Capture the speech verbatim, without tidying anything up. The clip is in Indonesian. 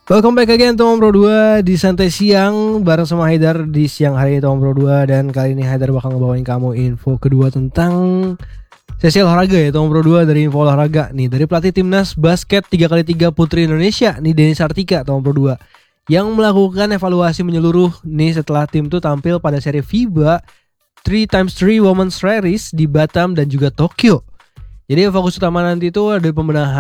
Welcome back again Tom Pro dua di Santai Siang bareng sama Haidar di siang hari ini Tom Pro dua. Dan kali ini Haidar bakal ngebawain kamu info kedua tentang sesi olahraga ya Tom Pro dua. Dari info olahraga nih dari pelatih timnas basket tiga kali tiga putri Indonesia nih Denny Sartika Tom Pro dua yang melakukan evaluasi menyeluruh nih setelah tim tuh tampil pada seri FIBA three by three Women's Series di Batam dan juga Tokyo. Jadi fokus utama nanti itu ada pembenahan